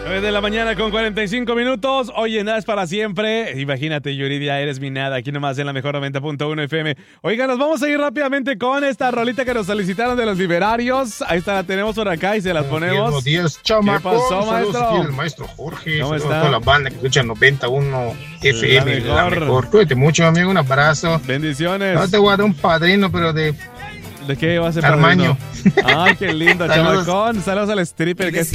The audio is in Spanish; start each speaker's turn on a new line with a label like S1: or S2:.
S1: 9 de la mañana con 45 minutos. Oye, nada es para siempre. Imagínate, Yuridia, eres mi nada. Aquí nomás en la mejor 90.1 FM. Oiga, nos vamos a ir rápidamente con esta rolita que nos solicitaron de los liberarios. Ahí está, la tenemos por acá y se las ponemos.
S2: Buenos días, chamaco.
S1: ¿Qué pasó, maestro?
S2: Aquí el maestro Jorge.
S1: ¿Cómo
S2: Saludos
S1: está?
S2: a toda la banda que escucha 91 FM.
S1: La
S2: La
S1: mejor.
S2: mejor. Cuídate mucho, amigo. Un abrazo.
S1: Bendiciones.
S2: No te voy a dar un padrino, pero de
S1: ¿De qué va a ser
S2: Armaño.
S1: padrino? Ay, qué lindo,
S2: Saludos.
S1: chamacón. Saludos al stripper que es